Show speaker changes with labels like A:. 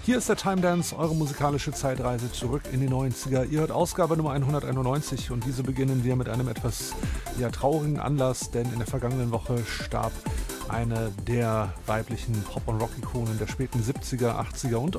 A: Hier ist der Time Dance, eure musikalische Zeitreise zurück in die 90er. Ihr hört Ausgabe Nummer 191 und diese beginnen wir mit einem etwas traurigen Anlass, denn in der vergangenen Woche starb eine der weiblichen Pop- und Rock-Ikonen der späten 70er, 80er und